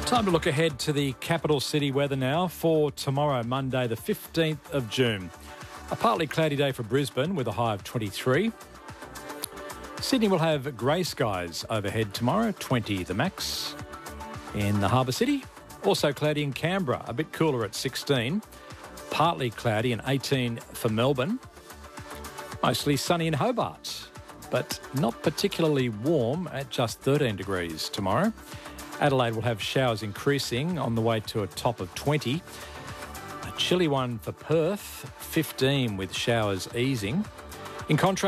Time to look ahead to the capital city weather now for tomorrow, Monday, the 15th of June. A partly cloudy day for Brisbane with a high of 23. Sydney will have grey skies overhead tomorrow, 20 the max. In the Harbour City, also cloudy in Canberra, a bit cooler at 16. Partly cloudy and 18 for Melbourne. Mostly sunny in Hobart, but not particularly warm at just 13 degrees tomorrow. Adelaide will have showers increasing on the way to a top of 20. A chilly one for Perth, 15 with showers easing. In contrast,